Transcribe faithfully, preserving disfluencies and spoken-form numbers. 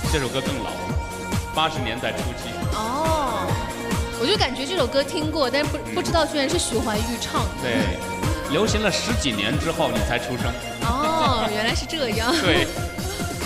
这首歌更老，八十年代初期。 哦，我就感觉这首歌听过，但是不不知道居然是徐怀钰唱的。 对，流行了十几年之后你才出生。 哦，原来是这样。 对。